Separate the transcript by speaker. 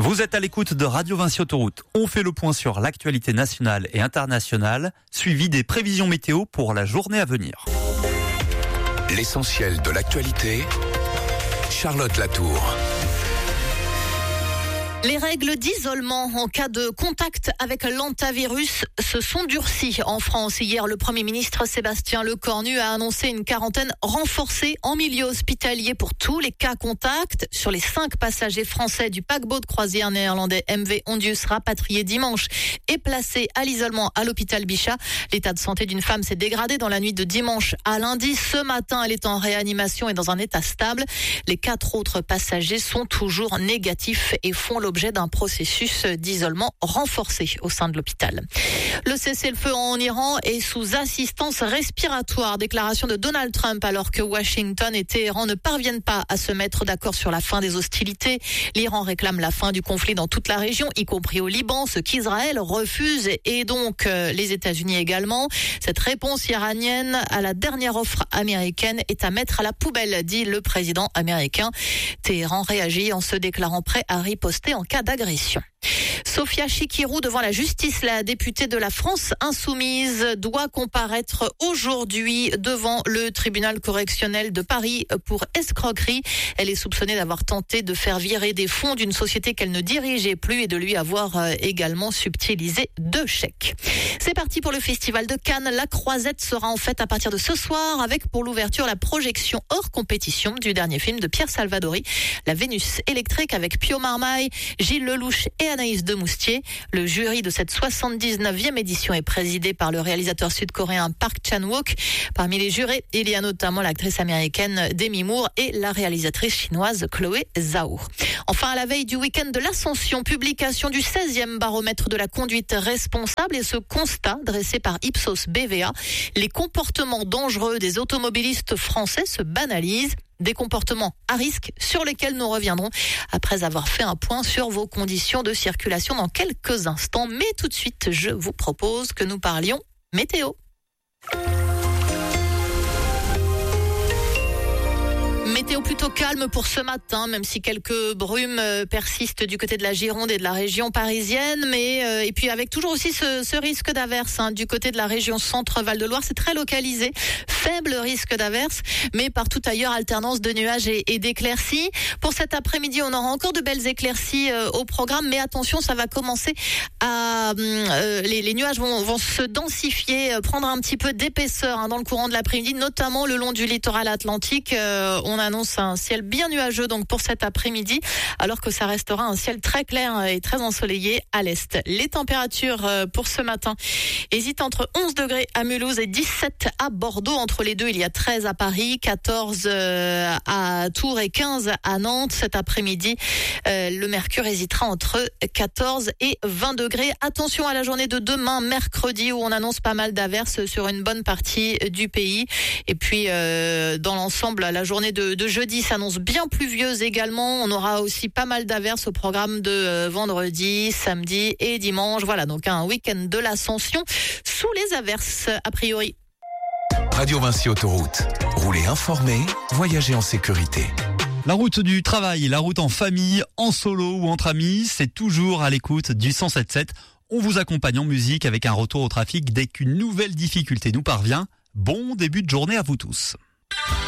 Speaker 1: Vous êtes à l'écoute de Radio Vinci Autoroute. On fait le point sur l'actualité nationale et internationale, suivi des prévisions météo pour la journée à venir.
Speaker 2: L'essentiel de l'actualité, Charlotte Latour.
Speaker 3: Les règles d'isolement en cas de contact avec l'hantavirus se sont durcies en France. Hier, le Premier ministre Sébastien Lecornu a annoncé une quarantaine renforcée en milieu hospitalier pour tous les cas contacts. Sur les 5 passagers français du paquebot de croisière néerlandais MV Ondius rapatrié dimanche et placé à l'isolement à l'hôpital Bichat, l'état de santé d'une femme s'est dégradé dans la nuit de dimanche à lundi. Ce matin, elle est en réanimation et dans un état stable. Les 4 autres passagers sont toujours négatifs et font l'objet d'un processus d'isolement renforcé au sein de l'hôpital. Le cessez-le-feu en Iran est sous assistance respiratoire. Déclaration de Donald Trump alors que Washington et Téhéran ne parviennent pas à se mettre d'accord sur la fin des hostilités. L'Iran réclame la fin du conflit dans toute la région, y compris au Liban, ce qu'Israël refuse et donc les États-Unis également. Cette réponse iranienne à la dernière offre américaine est à mettre à la poubelle, dit le président américain. Téhéran réagit en se déclarant prêt à riposter en cas d'agression. Sophia Chikirou devant la justice, la députée de la France Insoumise doit comparaître aujourd'hui devant le tribunal correctionnel de Paris pour escroquerie. Elle est soupçonnée d'avoir tenté de faire virer des fonds d'une société qu'elle ne dirigeait plus et de lui avoir également subtilisé 2 chèques. C'est parti pour le festival de Cannes. La Croisette sera en fête à partir de ce soir avec pour l'ouverture la projection hors compétition du dernier film de Pierre Salvadori, La Vénus électrique avec Pio Marmaille, Gilles Lelouch et Anaïs Demoustier. Le jury de cette 79e édition est présidé par le réalisateur sud-coréen Park Chan-wook. Parmi les jurés, il y a notamment l'actrice américaine Demi Moore et la réalisatrice chinoise Chloé Zhao. Enfin, à la veille du week-end de l'Ascension, publication du 16e baromètre de la conduite responsable et ce constat dressé par Ipsos BVA, les comportements dangereux des automobilistes français se banalisent. Des comportements à risque sur lesquels nous reviendrons après avoir fait un point sur vos conditions de circulation dans quelques instants. Mais tout de suite, je vous propose que nous parlions météo. Météo plutôt calme pour ce matin, même si quelques brumes persistent du côté de la Gironde et de la région parisienne. Mais et puis avec toujours aussi ce risque d'averse du côté de la région centre-Val-de-Loire. C'est très localisé, faible risque d'averse, mais partout ailleurs, alternance de nuages et d'éclaircies. Pour cet après-midi, on aura encore de belles éclaircies au programme. Mais attention, ça va commencer à... les nuages vont se densifier, prendre un petit peu d'épaisseur dans le courant de l'après-midi, notamment le long du littoral atlantique. On annonce un ciel bien nuageux donc pour cet après-midi, alors que ça restera un ciel très clair et très ensoleillé à l'est. Les températures pour ce matin hésitent entre 11 degrés à Mulhouse et 17 à Bordeaux. Entre les deux, il y a 13 à Paris, 14 à Tours et 15 à Nantes. Cet après-midi, le mercure hésitera entre 14 et 20 degrés. Attention à la journée de demain, mercredi, où on annonce pas mal d'averses sur une bonne partie du pays. Et puis, dans l'ensemble, la journée de jeudi s'annonce bien pluvieuse également. On aura aussi pas mal d'averses au programme de vendredi, samedi et dimanche. Voilà, donc un week-end de l'Ascension sous les averses, a priori.
Speaker 2: Radio Vinci Autoroute. Roulez informé, voyagez en sécurité.
Speaker 1: La route du travail, la route en famille, en solo ou entre amis, c'est toujours à l'écoute du 107.7. On vous accompagne en musique avec un retour au trafic dès qu'une nouvelle difficulté nous parvient. Bon début de journée à vous tous.